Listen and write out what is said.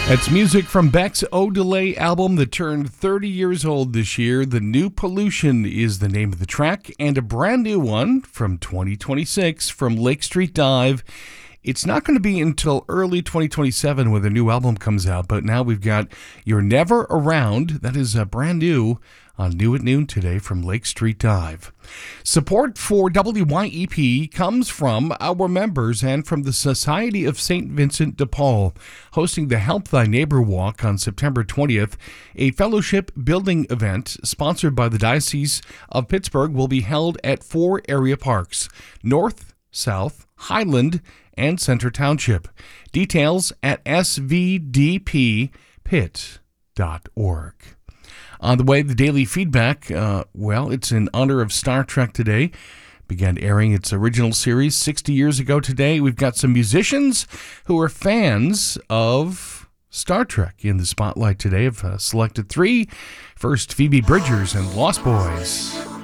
That's music from Beck's Odelay album that turned 30 years old this year. The New Pollution is the name of the track, and a brand new one from 2026 from Lake Street Dive. It's not going to be until early 2027 when the new album comes out, but now we've got You're Never Around. That is brand new on New at Noon today from Lake Street Dive. Support for WYEP comes from our members and from the Society of St. Vincent de Paul, hosting the Help Thy Neighbor Walk on September 20th. A fellowship building event sponsored by the Diocese of Pittsburgh will be held at 4 area parks: North, South, Highland, and Center Township. Details at svdppit.org. On the way, the daily feedback, it's in honor of Star Trek today. Began airing its original series 60 years ago today. We've got some musicians who are fans of Star Trek in the spotlight today. I've selected 3. First, Phoebe Bridgers and Lost Boys.